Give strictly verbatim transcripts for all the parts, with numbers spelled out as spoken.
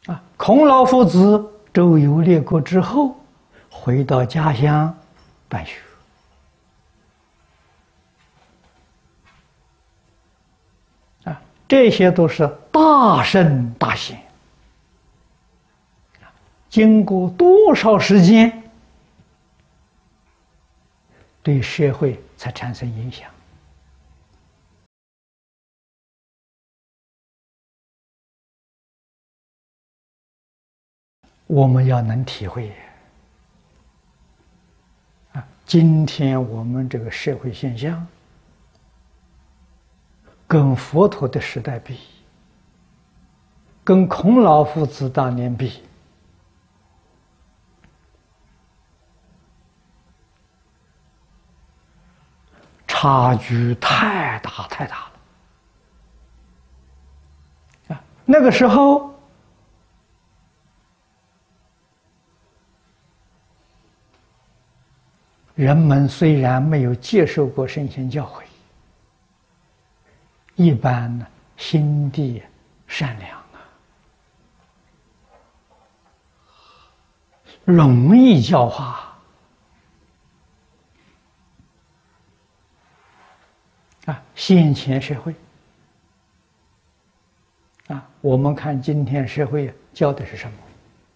啊，孔老夫子周游列国之后，回到家乡办学。啊，这些都是大圣大贤。经过多少时间，对社会才产生影响？我们要能体会啊，今天我们这个社会现象，跟佛陀的时代比，跟孔老夫子当年比，差距太大太大了啊！那个时候，人们虽然没有接受过圣贤教诲，一般呢心地善良啊，容易教化啊。先前社会啊，我们看今天社会教的是什么？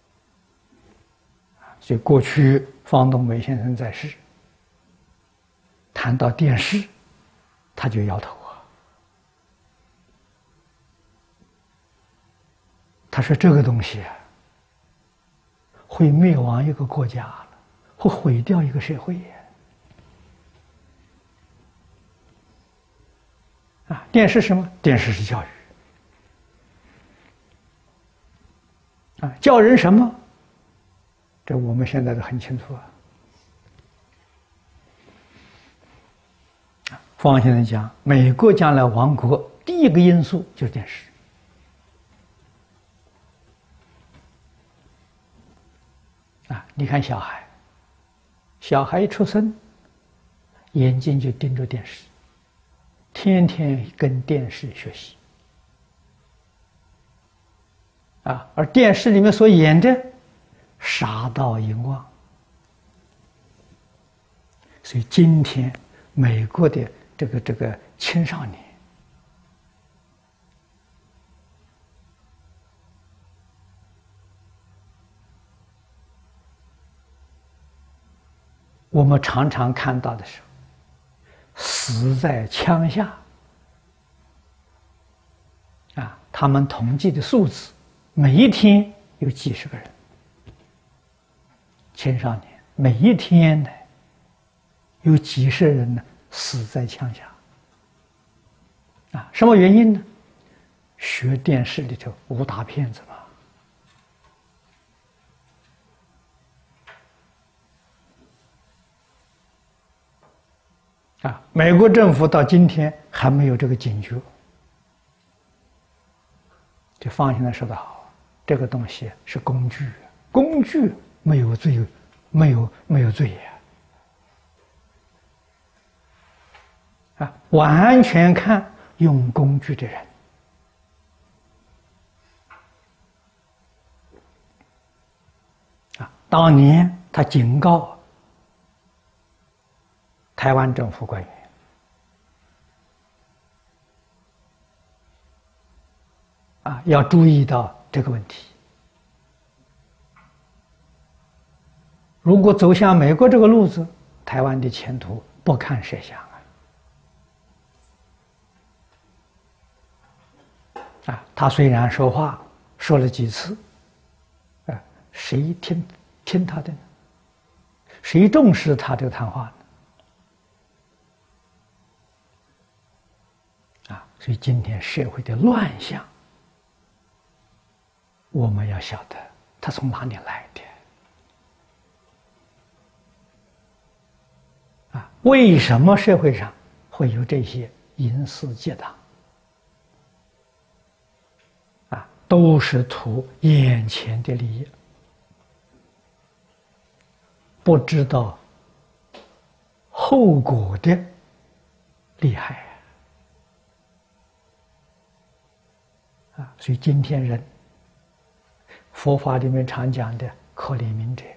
所以过去方东梅先生在世，谈到电视，他就摇头啊。他说这个东西啊，会灭亡一个国家了，会毁掉一个社会啊！电视什么？电视是教育啊，教人什么？这我们现在都很清楚啊。方先生讲，美国将来亡国第一个因素就是电视。啊，你看小孩，小孩一出生，眼睛就盯着电视，天天跟电视学习。啊，而电视里面所演的杀盗淫妄，所以今天美国的这个这个青少年，我们常常看到的是死在枪下啊，他们统计的数字，每一天有几十个人，青少年每一天呢有几十人呢死在枪下啊，什么原因呢？学电视里头武打片子嘛。啊，美国政府到今天还没有这个警觉。这方先生说得好，这个东西是工具，工具没有罪，没有没有罪呀！啊，完全看用工具的人。啊，当年他警告台湾政府官员，啊，要注意到这个问题。如果走向美国这个路子，台湾的前途不堪设想啊！啊，他虽然说话说了几次，啊，谁听听他的呢？谁重视他这个谈话呢？啊，所以今天社会的乱象，我们要晓得它从哪里来的啊？为什么社会上会有这些淫私结党？啊，都是图眼前的利益，不知道后果的厉害啊！所以今天人佛法里面常讲的可怜悯者。